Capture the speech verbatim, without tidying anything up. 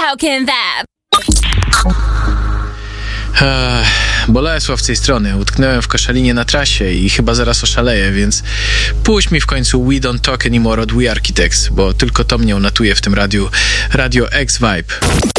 How can that? Eee, Bolesław z tej strony. Utknąłem w koszalinie na trasie i chyba zaraz oszaleję, więc puść mi w końcu We Don't Talk Anymore od We Architects, bo tylko to mnie unatuje w tym radiu. Radio X Vibe.